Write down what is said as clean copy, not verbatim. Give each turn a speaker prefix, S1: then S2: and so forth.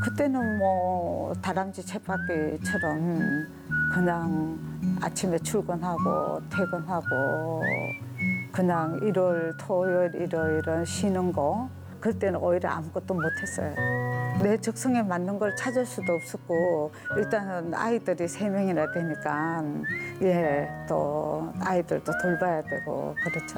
S1: 그때는 뭐 다람쥐 쳇바퀴처럼 그냥 아침에 출근하고 퇴근하고 그냥 일요일, 토요일, 일요일은 쉬는 거. 그때는 오히려 아무것도 못했어요. 내 적성에 맞는 걸 찾을 수도 없었고 일단은 아이들이 3명이나 되니까 또 아이들도 돌봐야 되고 그렇죠.